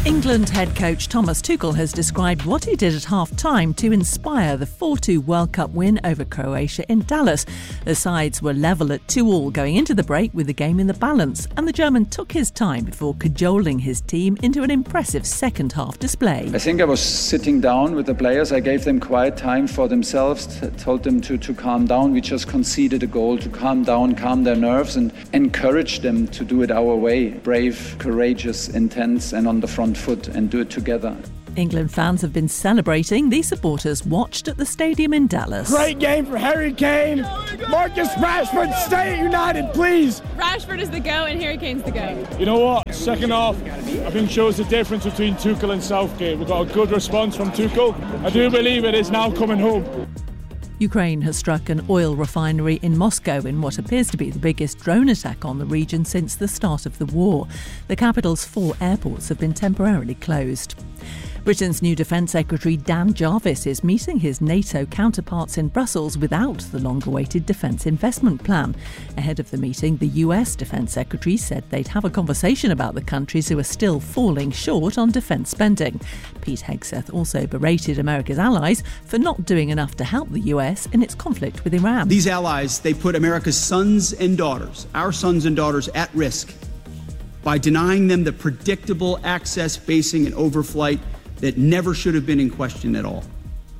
England head coach Thomas Tuchel has described what he did at half-time to inspire the 4-2 World Cup win over Croatia in Dallas. The sides were level at 2-2 going into the break with the game in the balance, and the German took his time before cajoling his team into an impressive second-half display. I think I was sitting down with the players. I gave them quiet time for themselves, told them to calm down. We just conceded a goal, to calm down, calm their nerves, and encourage them to do it our way. Brave, courageous, intense, and on the front foot, and do it together. England fans have been celebrating. These supporters watched at the stadium in Dallas. Great game for Harry Kane. Marcus Rashford, stay at United, please. Rashford is the go and Harry Kane's the go. You know what? Second half, I think shows the difference between Tuchel and Southgate. We've got a good response from Tuchel. I do believe it is now coming home. Ukraine has struck an oil refinery in Moscow in what appears to be the biggest drone attack on the region since the start of the war. The capital's 4 airports have been temporarily closed. Britain's new Defence Secretary Dan Jarvis is meeting his NATO counterparts in Brussels without the long-awaited defence investment plan. Ahead of the meeting, the US Defence Secretary said they'd have a conversation about the countries who are still falling short on defence spending. Pete Hegseth also berated America's allies for not doing enough to help the US in its conflict with Iran. These allies, they put America's sons and daughters, our sons and daughters, at risk by denying them the predictable access, basing, and overflight that never should have been in question at all.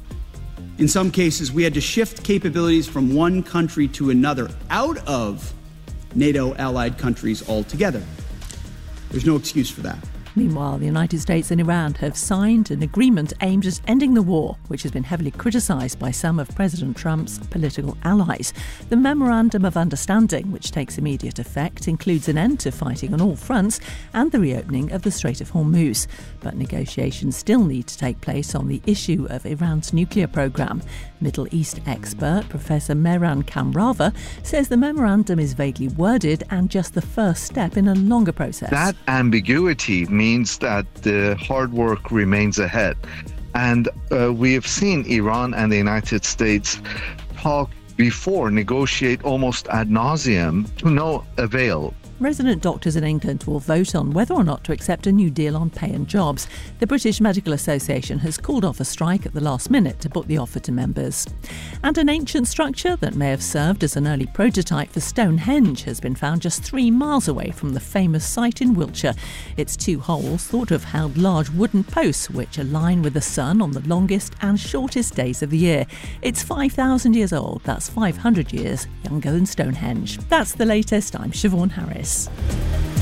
In some cases, we had to shift capabilities from one country to another out of NATO allied countries altogether. There's no excuse for that. Meanwhile, the United States and Iran have signed an agreement aimed at ending the war, which has been heavily criticised by some of President Trump's political allies. The Memorandum of Understanding, which takes immediate effect, includes an end to fighting on all fronts and the reopening of the Strait of Hormuz. But negotiations still need to take place on the issue of Iran's nuclear programme. Middle East expert Professor Mehran Kamrava says the memorandum is vaguely worded and just the first step in a longer process. That ambiguity means that the hard work remains ahead. And we have seen Iran and the United States talk before, negotiate almost ad nauseum to no avail. Resident doctors in England will vote on whether or not to accept a new deal on pay and jobs. The British Medical Association has called off a strike at the last minute to put the offer to members. And an ancient structure that may have served as an early prototype for Stonehenge has been found just 3 miles away from the famous site in Wiltshire. Its 2 holes thought to have held large wooden posts which align with the sun on the longest and shortest days of the year. It's 5,000 years old. That's 500 years younger than Stonehenge. That's the latest. I'm Siobhan Harris.